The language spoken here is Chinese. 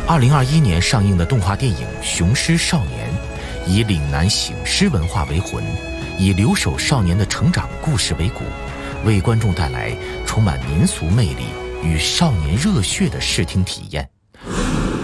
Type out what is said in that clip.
2021年上映的动画电影《雄狮少年》，以岭南醒狮文化为魂，以留守少年的成长故事为骨，为观众带来充满民俗魅力与少年热血的视听体验。